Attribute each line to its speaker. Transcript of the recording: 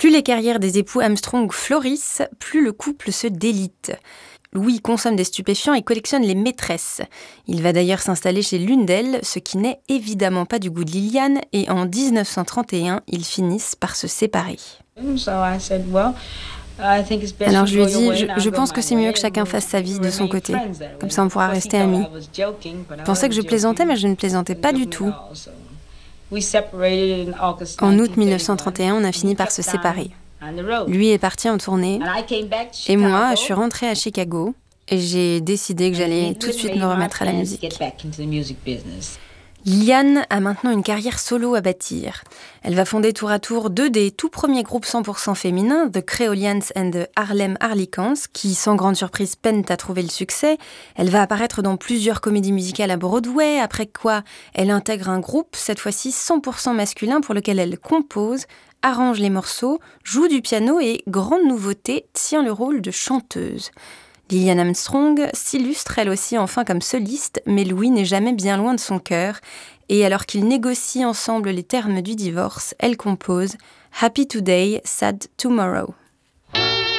Speaker 1: Plus les carrières des époux Armstrong florissent, plus le couple se délite. Louis consomme des stupéfiants et collectionne les maîtresses. Il va d'ailleurs s'installer chez l'une d'elles, ce qui n'est évidemment pas du goût de Lillian, et en 1931, ils finissent par se séparer. Alors je lui ai dit, je pense que c'est mieux que chacun fasse sa vie de son côté. Comme ça on pourra rester amis. Il pensait que je plaisantais, mais je ne plaisantais pas du tout. En août 1931, on a fini par se séparer. Lui est parti en tournée, et moi, je suis rentrée à Chicago, et j'ai décidé que j'allais tout de suite me remettre à la musique. Lillian a maintenant une carrière solo à bâtir. Elle va fonder tour à tour 2 des tout premiers groupes 100% féminins, The Creolians and the Harlem Harlequins, qui, sans grande surprise, peinent à trouver le succès. Elle va apparaître dans plusieurs comédies musicales à Broadway, après quoi elle intègre un groupe, cette fois-ci 100% masculin, pour lequel elle compose, arrange les morceaux, joue du piano et, grande nouveauté, tient le rôle de chanteuse. Lillian Armstrong s'illustre elle aussi enfin comme soliste, mais Louis n'est jamais bien loin de son cœur. Et alors qu'ils négocient ensemble les termes du divorce, elle compose « Happy Today, Sad Tomorrow ».